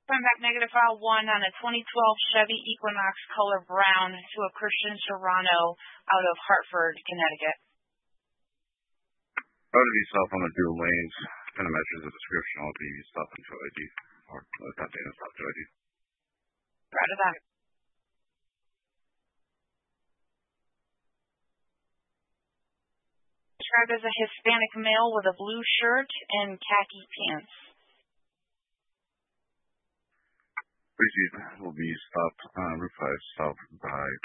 Come back negative file 1 on a 2012 Chevy Equinox color brown to a Christian Serrano out of Hartford, Connecticut. Road to stop on the dual lanes. Kind of matches the description. I'll be stopping to ID. Or not data stop to ID. Roger that. Described as a Hispanic male with a blue shirt and khaki pants. Proceed will be stopped, Route 5, stopped by